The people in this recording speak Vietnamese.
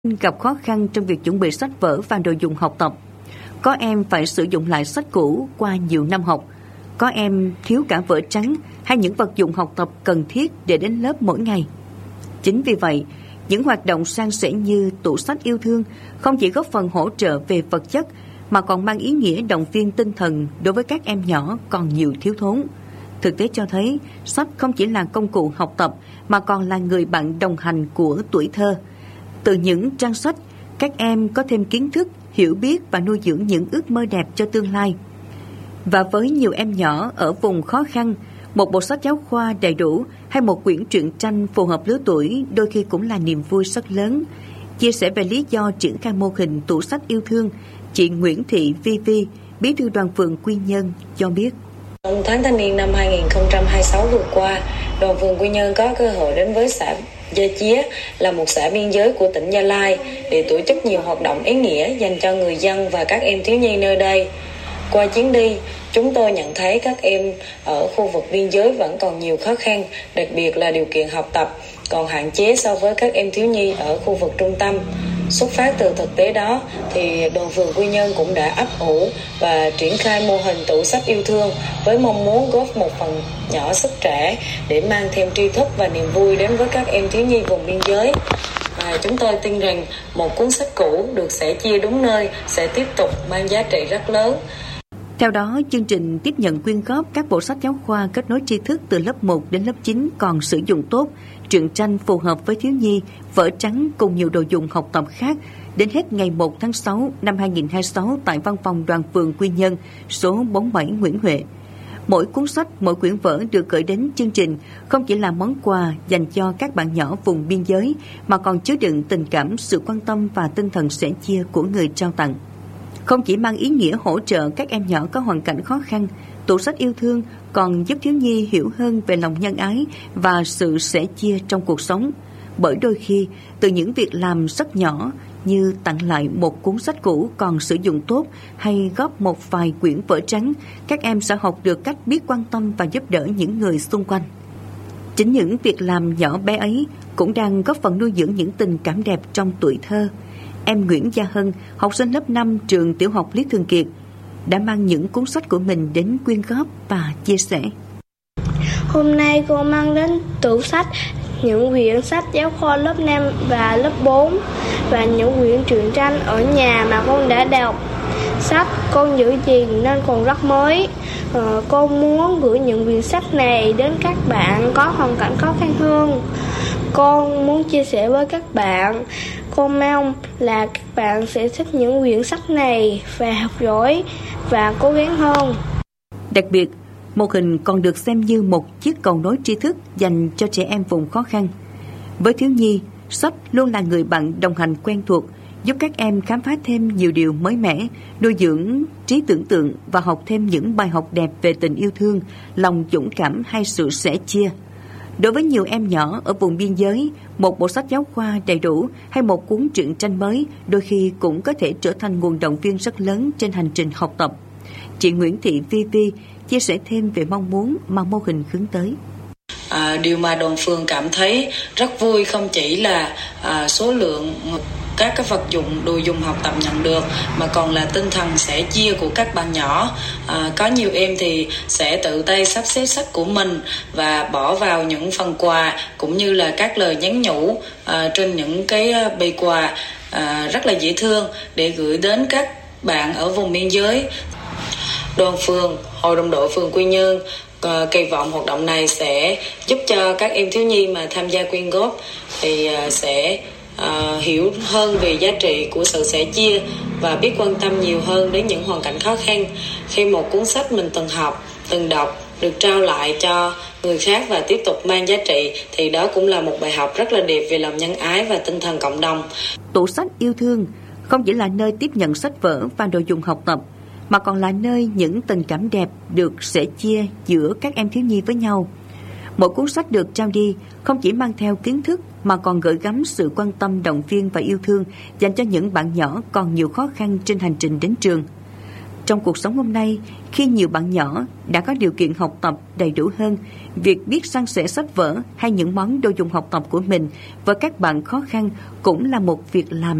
gặp khó khăn trong việc chuẩn bị sách vở và đồ dùng học tập. Có em phải sử dụng lại sách cũ qua nhiều năm học. Có em thiếu cả vở trắng hay những vật dụng học tập cần thiết để đến lớp mỗi ngày. Chính vì vậy, những hoạt động san sẻ như tủ sách yêu thương không chỉ góp phần hỗ trợ về vật chất mà còn mang ý nghĩa động viên tinh thần đối với các em nhỏ còn nhiều thiếu thốn. Thực tế cho thấy, sách không chỉ là công cụ học tập mà còn là người bạn đồng hành của tuổi thơ. Từ những trang sách, các em có thêm kiến thức, hiểu biết và nuôi dưỡng những ước mơ đẹp cho tương lai. Và với nhiều em nhỏ ở vùng khó khăn, một bộ sách giáo khoa đầy đủ hay một quyển truyện tranh phù hợp lứa tuổi đôi khi cũng là niềm vui rất lớn. Chia sẻ về lý do triển khai mô hình tủ sách yêu thương, chị Nguyễn Thị Vi Vi, bí thư đoàn phường Quy Nhơn cho biết. Trong tháng thanh niên năm 2026 vừa qua, đoàn phường Quy Nhơn có cơ hội đến với xã Gia Chía là một xã biên giới của tỉnh Gia Lai để tổ chức nhiều hoạt động ý nghĩa dành cho người dân và các em thiếu nhi nơi đây. Qua chuyến đi, chúng tôi nhận thấy các em ở khu vực biên giới vẫn còn nhiều khó khăn, đặc biệt là điều kiện học tập còn hạn chế so với các em thiếu nhi ở khu vực trung tâm. Xuất phát từ thực tế đó, thì đoàn phường Quy Nhơn cũng đã ấp ủ và triển khai mô hình tủ sách yêu thương với mong muốn góp một phần nhỏ sức trẻ để mang thêm tri thức và niềm vui đến với các em thiếu nhi vùng biên giới. Và chúng tôi tin rằng một cuốn sách cũ được sẻ chia đúng nơi sẽ tiếp tục mang giá trị rất lớn. Theo đó, chương trình tiếp nhận quyên góp các bộ sách giáo khoa kết nối tri thức từ lớp 1 đến lớp 9 còn sử dụng tốt, truyện tranh phù hợp với thiếu nhi, vở trắng cùng nhiều đồ dùng học tập khác đến hết ngày 1 tháng 6 năm 2026 tại văn phòng đoàn phường Quy Nhơn, số 47 Nguyễn Huệ. Mỗi cuốn sách, mỗi quyển vở được gửi đến chương trình không chỉ là món quà dành cho các bạn nhỏ vùng biên giới mà còn chứa đựng tình cảm, sự quan tâm và tinh thần sẻ chia của người trao tặng. Không chỉ mang ý nghĩa hỗ trợ các em nhỏ có hoàn cảnh khó khăn, tủ sách yêu thương còn giúp thiếu nhi hiểu hơn về lòng nhân ái và sự sẻ chia trong cuộc sống. Bởi đôi khi, từ những việc làm rất nhỏ như tặng lại một cuốn sách cũ còn sử dụng tốt hay góp một vài quyển vở trắng, các em sẽ học được cách biết quan tâm và giúp đỡ những người xung quanh. Chính những việc làm nhỏ bé ấy cũng đang góp phần nuôi dưỡng những tình cảm đẹp trong tuổi thơ. Em Nguyễn Gia Hân, học sinh lớp 5 trường tiểu học Lý Thường Kiệt, đã mang những cuốn sách của mình đến quyên góp và chia sẻ. Hôm nay cô mang đến tủ sách những quyển sách giáo khoa lớp 5 và lớp 4 và những quyển truyện tranh ở nhà mà con đã đọc. Sách con giữ gìn nên còn rất mới. Con muốn gửi những quyển sách này đến các bạn có hoàn cảnh khó khăn hơn. Con muốn chia sẻ với các bạn. Con mong là các bạn sẽ thích những quyển sách này và học giỏi và cố gắng hơn. Đặc biệt, mô hình còn được xem như một chiếc cầu nối tri thức dành cho trẻ em vùng khó khăn. Với thiếu nhi, sách luôn là người bạn đồng hành quen thuộc, giúp các em khám phá thêm nhiều điều mới mẻ, nuôi dưỡng trí tưởng tượng và học thêm những bài học đẹp về tình yêu thương, lòng dũng cảm hay sự sẻ chia. Đối với nhiều em nhỏ ở vùng biên giới, một bộ sách giáo khoa đầy đủ hay một cuốn truyện tranh mới đôi khi cũng có thể trở thành nguồn động viên rất lớn trên hành trình học tập. Chị Nguyễn Thị Vi Vi chia sẻ thêm về mong muốn mà mô hình hướng tới. Điều mà đoàn phường cảm thấy rất vui không chỉ là số lượng các cái vật dụng đồ dùng học tập nhận được mà còn là tinh thần sẻ chia của các bạn nhỏ. Có nhiều em thì sẽ tự tay sắp xếp sách của mình và bỏ vào những phần quà cũng như là các lời nhắn nhủ trên những cái bì quà rất là dễ thương để gửi đến các bạn ở vùng biên giới. Đoàn phường, Hội đồng đội phường Quy Nhơn kỳ vọng hoạt động này sẽ giúp cho các em thiếu nhi mà tham gia quyên góp thì sẽ hiểu hơn về giá trị của sự sẻ chia và biết quan tâm nhiều hơn đến những hoàn cảnh khó khăn. Khi một cuốn sách mình từng học, từng đọc được trao lại cho người khác và tiếp tục mang giá trị thì đó cũng là một bài học rất là đẹp về lòng nhân ái và tinh thần cộng đồng. Tủ sách yêu thương không chỉ là nơi tiếp nhận sách vở và đồ dùng học tập mà còn là nơi những tình cảm đẹp được sẻ chia giữa các em thiếu nhi với nhau. Mỗi cuốn sách được trao đi không chỉ mang theo kiến thức mà còn gửi gắm sự quan tâm, động viên và yêu thương dành cho những bạn nhỏ còn nhiều khó khăn trên hành trình đến trường. Trong cuộc sống hôm nay, khi nhiều bạn nhỏ đã có điều kiện học tập đầy đủ hơn, việc biết san sẻ sách vở hay những món đồ dùng học tập của mình với các bạn khó khăn cũng là một việc làm